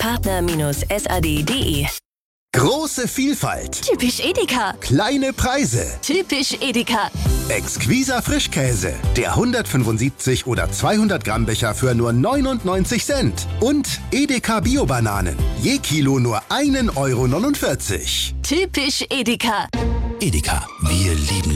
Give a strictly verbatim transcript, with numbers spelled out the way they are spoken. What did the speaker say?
partner Bindestrich s a d punkt d e. Große Vielfalt. Typisch Edeka. Kleine Preise. Typisch Edeka. Exquiser Frischkäse. Der hundertfünfundsiebzig oder zweihundert Gramm Becher für nur neunundneunzig Cent. Und Edeka Bio-Bananen. Je Kilo nur ein Euro neunundvierzig. Typisch Edeka. Edeka, wir lieben